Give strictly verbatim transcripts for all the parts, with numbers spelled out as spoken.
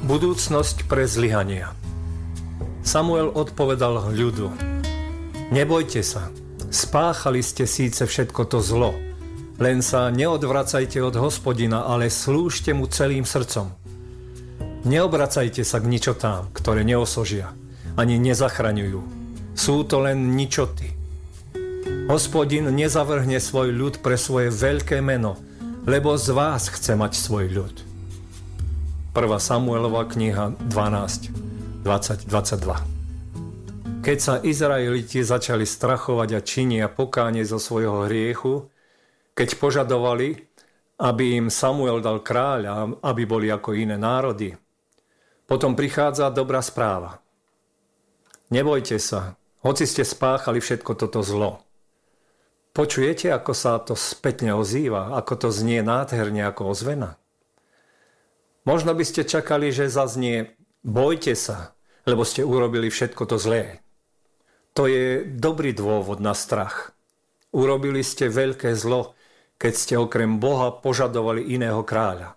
Budúcnosť pre zlyhania. Samuel odpovedal ľudu: Nebojte sa, spáchali ste síce všetko to zlo, len sa neodvracajte od Hospodina, ale slúžte mu celým srdcom. Neobracajte sa k ničotám, ktoré neosožia, ani nezachraňujú. Sú to len ničoty. Hospodin nezavrhne svoj ľud pre svoje veľké meno, lebo z vás chce mať svoj ľud. prvá Samuelova kniha dvanásť, dvadsať dvadsaťdva. Keď sa Izraeliti začali strachovať a činia pokánie zo svojho hriechu, keď požadovali, aby im Samuel dal kráľa, aby boli ako iné národy, potom prichádza dobrá správa. Nebojte sa, hoci ste spáchali všetko toto zlo. Počujete, ako sa to spätne ozýva, ako to znie nádherne ako ozvena? Možno by ste čakali, že zaznie: bojte sa, lebo ste urobili všetko to zlé. To je dobrý dôvod na strach. Urobili ste veľké zlo, keď ste okrem Boha požadovali iného kráľa.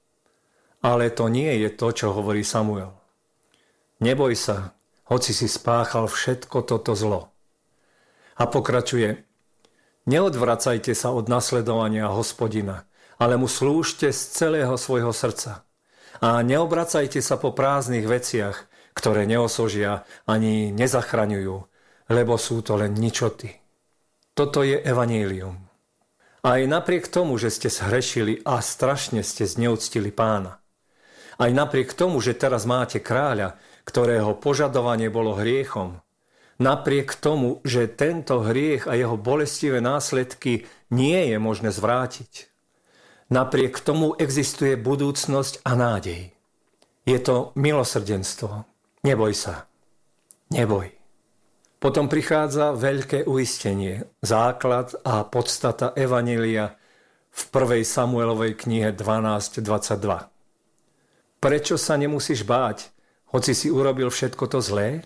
Ale to nie je to, čo hovorí Samuel. Neboj sa, hoci si spáchal všetko toto zlo. A pokračuje: Neodvracajte sa od nasledovania Hospodina, ale mu slúžte z celého svojho srdca. A neobracajte sa po prázdnych veciach, ktoré neosožia ani nezachraňujú, lebo sú to len ničoty. Toto je evanjelium. Aj napriek tomu, že ste zhrešili a strašne ste zneúctili Pána, aj napriek tomu, že teraz máte kráľa, ktorého požadovanie bolo hriechom, napriek tomu, že tento hriech a jeho bolestivé následky nie je možné zvrátiť, napriek tomu existuje budúcnosť a nádej. Je to milosrdenstvo. Neboj sa. Neboj. Potom prichádza veľké uistenie, základ a podstata evanjelia v prvej Samuelovej knihe dvanásť dvadsaťdva. Prečo sa nemusíš báť, hoci si urobil všetko to zlé?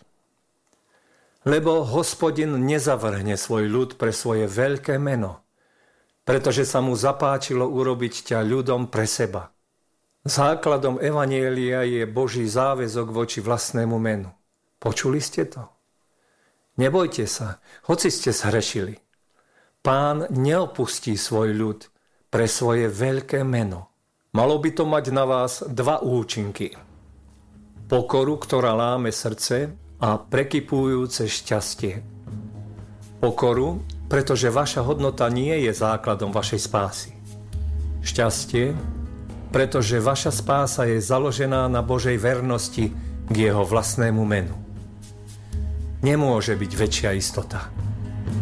Lebo Hospodin nezavrhne svoj ľud pre svoje veľké meno, pretože sa mu zapáčilo urobiť ťa ľudom pre seba. Základom evanjelia je Boží záväzok voči vlastnému menu. Počuli ste to? Nebojte sa, hoci ste zhrešili. Pán neopustí svoj ľud pre svoje veľké meno. Malo by to mať na vás dva účinky. Pokoru, ktorá láme srdce, a prekypujúce šťastie. Pokoru, pretože vaša hodnota nie je základom vašej spásy. Šťastie, pretože vaša spása je založená na Božej vernosti k jeho vlastnému menu. Nemôže byť väčšia istota.